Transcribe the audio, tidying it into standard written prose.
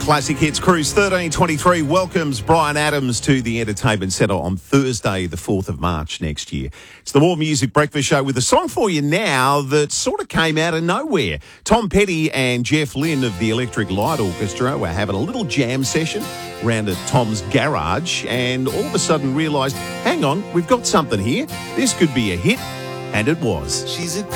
Classic Hits Cruise 1323 welcomes Brian Adams to the Entertainment Centre on Thursday, the 4th of March next year. It's the More Music Breakfast Show with a song for you now that sort of came out of nowhere. Tom Petty and Jeff Lynne of the Electric Light Orchestra were having a little jam session round at Tom's garage and all of a sudden realised, hang on, we've got something here. This could be a hit, and it was. She's a